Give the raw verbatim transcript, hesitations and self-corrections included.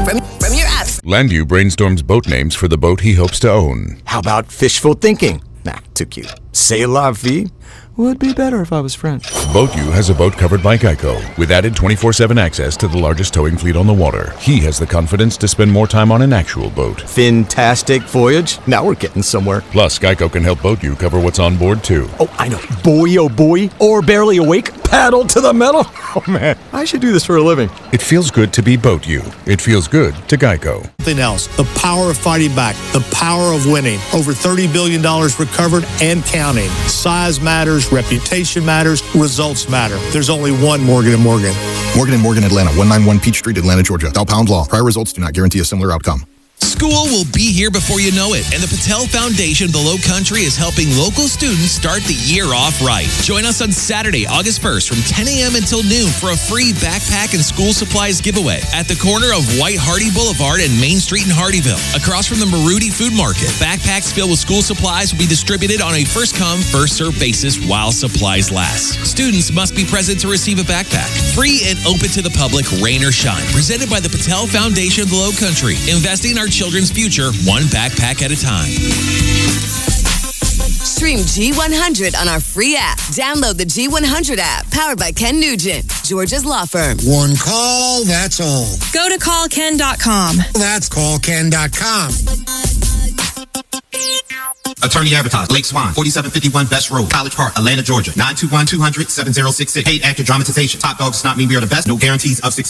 from, from your apps. Landu brainstorms boat names for the boat he hopes to own. How about fishful thinking? Nah, too cute. C'est la vie? Would be better if I was French. BoatU has a boat covered by Geico, with added twenty-four seven access to the largest towing fleet on the water. He has the confidence to spend more time on an actual boat. Fantastic voyage. Now we're getting somewhere. Plus, Geico can help BoatU cover what's on board, too. Oh, I know. Boy, oh boy. Or barely awake. Paddle to the metal. Oh, man. I should do this for a living. It feels good to be BoatU. It feels good to Geico. Something else. The power of fighting back. The power of winning. Over thirty billion dollars recovered and counting. Size matters. Reputation matters. Results matter. There's only one Morgan and Morgan. Morgan and Morgan, Atlanta, one ninety-one Peachtree, Atlanta, Georgia. Dow Pound Law. Prior results do not guarantee a similar outcome. School will be here before you know it, and the Patel Foundation of the Low Country is helping local students start the year off right. Join us on Saturday, August first from ten a.m. until noon for a free backpack and school supplies giveaway at the corner of White Hardy Boulevard and Main Street in Hardyville, across from the Maruti Food Market. Backpacks filled with school supplies will be distributed on a first-come, first-served basis while supplies last. Students must be present to receive a backpack. Free and open to the public, rain or shine. Presented by the Patel Foundation of the Low Country. Investing in our children's future, one backpack at a time. Stream G one hundred on our free app. Download the G one hundred app, powered by Ken Nugent, Georgia's law firm. One call, that's all. Go to call ken dot com. That's call ken dot com. Attorney advertised. Lake Swan, forty-seven fifty-one Best Road, College Park, Atlanta, Georgia. nine two one, two hundred, seven zero six six. Paid actor dramatization. Top dogs does not mean we are the best. No guarantees of success.